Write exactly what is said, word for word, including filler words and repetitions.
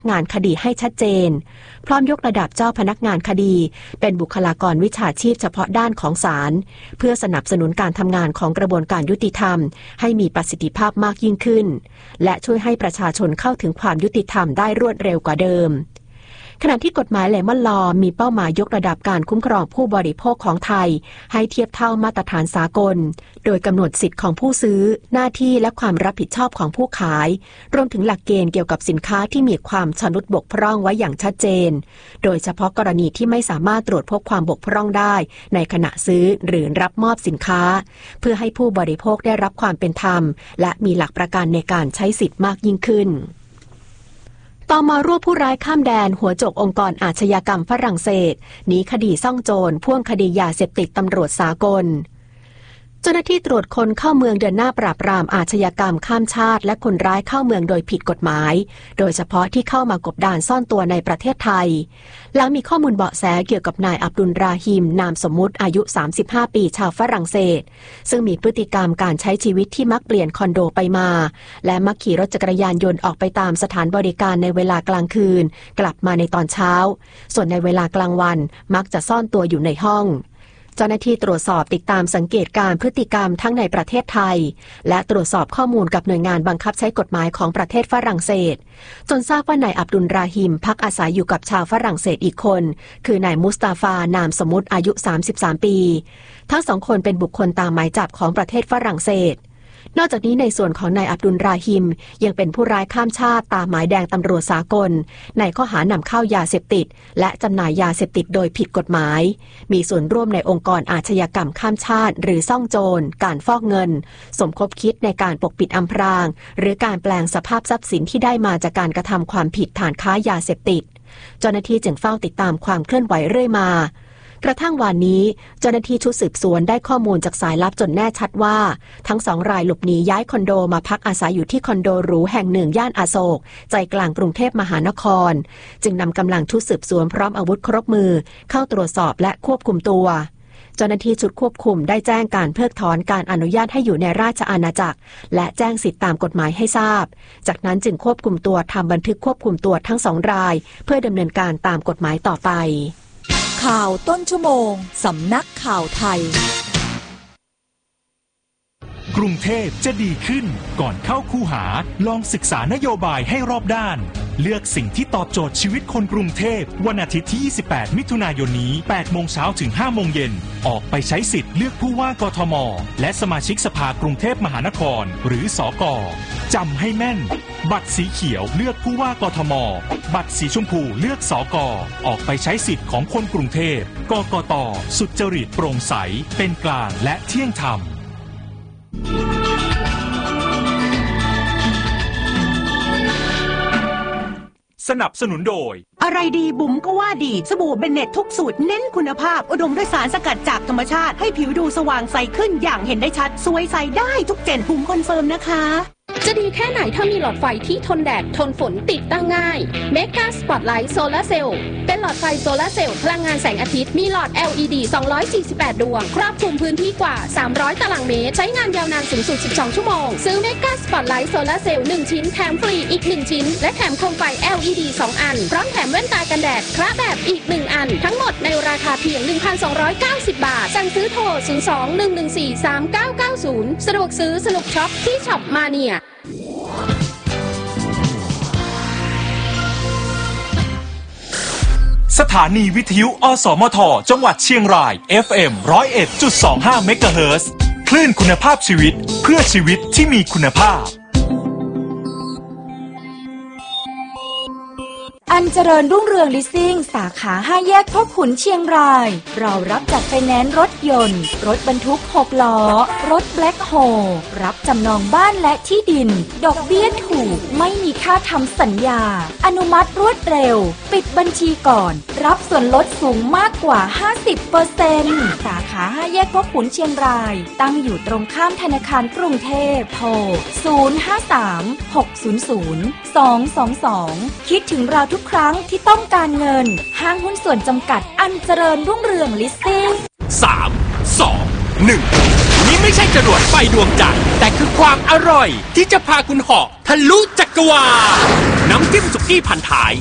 งานคดีให้ชัดเจนพร้อมยกระดับเจ้าพนักงานคดีเป็นบุคลากรวิชาชีพเฉพาะด้านของศาลเพื่อสนับสนุนการทำงานของกระบวนการยุติธรรมให้มีประสิทธิภาพมากยิ่งขึ้นและช่วยให้ประชาชนเข้าถึงความยุติธรรมได้รวดเร็วกว่าเดิมขณะที่กฎหมายเลมอนลอมีเป้าหมายยกระดับการคุ้มครองผู้บริโภคของไทยให้เทียบเท่ามาตรฐานสากลโดยกำหนดสิทธิ์ของผู้ซื้อหน้าที่และความรับผิดชอบของผู้ขายรวมถึงหลักเกณฑ์เกี่ยวกับสินค้าที่มีความชำรุดบกพร่องไว้อย่างชัดเจนโดยเฉพาะกรณีที่ไม่สามารถตรวจพบความบกพร่องได้ในขณะซื้อหรือรับมอบสินค้าเพื่อให้ผู้บริโภคได้รับความเป็นธรรมและมีหลักประกันในการใช้สิทธิ์มากยิ่งขึ้นต่อมารวบผู้ร้ายข้ามแดนหัวโจกองค์กรอาชญากรรมฝรั่งเศสหนีคดีซ่องโจรพ่วงคดียาเสพติดตำรวจสากลเจ้าหน้าที่ตรวจคนเข้าเมืองเดินหน้าปราบปรามอาชญากรรมข้ามชาติและคนร้ายเข้าเมืองโดยผิดกฎหมายโดยเฉพาะที่เข้ามากบดานซ่อนตัวในประเทศไทยหลังมีข้อมูลเบาะแสเกี่ยวกับนายอับดุลราฮิมนามสมมุติอายุสามสิบห้าปีชาวฝรั่งเศสซึ่งมีพฤติกรรมการใช้ชีวิตที่มักเปลี่ยนคอนโดไปมาและมักขี่รถจักรยานยนต์ออกไปตามสถานบริการในเวลากลางคืนกลับมาในตอนเช้าส่วนในเวลากลางวันมักจะซ่อนตัวอยู่ในห้องเจ้าหน้าที่ตรวจสอบติดตามสังเกตการพฤติกรรมทั้งในประเทศไทยและตรวจสอบข้อมูลกับหน่วยงานบังคับใช้กฎหมายของประเทศฝรั่งเศสจนทราบว่านายอับดุลราฮิมพักอาศัยอยู่กับชาวฝรั่งเศสอีกคนคือนายมุสตาฟานามสมมุติอายุสามสิบสามปีทั้งสองคนเป็นบุคคลตามหมายจับของประเทศฝรั่งเศสนอกจากนี้ในส่วนของนายอับดุลราฮิมยังเป็นผู้ร้ายข้ามชาติตามหมายแดงตำรวจสากลในข้อหานำเข้ายาเสพติดและจำหน่ายยาเสพติดโดยผิดกฎหมายมีส่วนร่วมในองค์กรอาชญากรรมข้ามชาติหรือซ่องโจรการฟอกเงินสมคบคิดในการปกปิดอำพรางหรือการแปลงสภาพทรัพย์สินที่ได้มาจากการกระทำความผิดฐานค้ายาเสพติดเจ้าหน้าที่จึงเฝ้าติดตามความเคลื่อนไหวเรื่อยมากระทั่งวันนี้เจ้าหน้าที่ชุดสืบสวนได้ข้อมูลจากสายลับจนแน่ชัดว่าทั้งสองรายหลบหนีย้ายคอนโดมาพักอาศัยอยู่ที่คอนโดหรูแห่งหนึ่งย่านอโศกใจกลางกรุงเทพมหานครจึงนำกำลังชุดสืบสวนพร้อมอาวุธครบมือเข้าตรวจสอบและควบคุมตัวเจ้าหน้าที่ชุดควบคุมได้แจ้งการเพิกถอนการอนุญาตให้อยู่ในราชอาณาจักรและแจ้งสิทธิตามกฎหมายให้ทราบจากนั้นจึงควบคุมตัวทำบันทึกควบคุมตัวทั้งสองรายเพื่อดำเนินการตามกฎหมายต่อไปข่าวต้นชั่วโมงสำนักข่าวไทยกรุงเทพจะดีขึ้นก่อนเข้าคูหาลองศึกษานโยบายให้รอบด้านเลือกสิ่งที่ตอบโจทย์ชีวิตคนกรุงเทพวันอาทิตย์ที่ยี่สิบแปดมิถุนายนนี้แปดโมงเช้าถึงห้าโมงเย็นออกไปใช้สิทธิ์เลือกผู้ว่ากทมและสมาชิกสภากรุงเทพมหานครหรือสก.จำให้แม่นบัตรสีเขียวเลือกผู้ว่ากทมบัตรสีชมพูเลือกสก.ออกไปใช้สิทธิ์ของคนกรุงเทพกกต.สุจริตโปร่งใสเป็นกลางและเที่ยงธรรมสนับสนุนโดยอะไรดีบุ๋มก็ว่าดีสบู่เบนเน็ตทุกสูตรเน้นคุณภาพอุดมด้วยสารสกัดจากธรรมชาติให้ผิวดูสว่างใสขึ้นอย่างเห็นได้ชัดสวยใสได้ทุกเจนบุ๋มคอนเฟิร์มนะคะจะดีแค่ไหนถ้ามีหลอดไฟที่ทนแดดทนฝนติดตั้งง่าย Mega Spotlight Solar Cell เป็นหลอดไฟโซลาร์เซลล์พลังงานแสงอาทิตย์มีหลอด แอล อี ดี สองร้อยสี่สิบแปด ดวงครอบคลุมพื้นที่กว่าสามร้อยตารางเมตรใช้งานยาวนานสูงสุดสิบสองชั่วโมงซื้อ Mega Spotlight Solar Cell หนึ่งชิ้นแถมฟรีอีกหนึ่งชิ้นและแถมโคมไฟ แอล อี ดี สองอันพร้อมแถมแว่นตากันแดดคละแบบอีกหนึ่งอันทั้งหมดในราคาเพียง หนึ่งพันสองร้อยเก้าสิบ บาทสั่งซื้อโทรศูนย์ สอง หนึ่ง หนึ่ง สี่ สาม เก้า เก้า ศูนย์สะดวกซื้อสนุกช็อปที่ช็อปมาเนียสถานีวิทยุอสมทจังหวัดเชียงราย เอฟ เอ็ม หนึ่งศูนย์เอ็ดจุดสองห้า เมกะเฮิรตซ์คลื่นคุณภาพชีวิตเพื่อชีวิตที่มีคุณภาพอันเจริญรุ่งเรืองลิสซิ่งสาขาห้าแยกพ่อขุนเชียงรายเรารับจัดไฟแนนซ์รถยนต์รถบรรทุกหกล้อรถแบล็คโฮลรับจำนองบ้านและที่ดินดอกเบี้ยถูกไม่มีค่าทำสัญญาอนุมัติรวดเร็วปิดบัญชีก่อนรับส่วนลดสูงมากกว่า ห้าสิบเปอร์เซ็นต์ สาขาห้าแยกพ่อขุนเชียงรายตั้งอยู่ตรงข้ามธนาคารกรุงเทพโทรศูนย์ ห้า สาม หก ศูนย์ ศูนย์ สอง สอง สองคิดถึงเราทุกครั้งที่ต้องการเงินห้างหุ้นส่วนจำกัดอันเจริญรุ่งเรืองลิสซิ่งสาม สอง หนึ่งนี่ไม่ใช่จรวดไฟดวงจันทร์แต่คือความอร่อยที่จะพาคุณเหาะทะลุจักรวาลในน้ำจิ้มสุกี้พันท้าย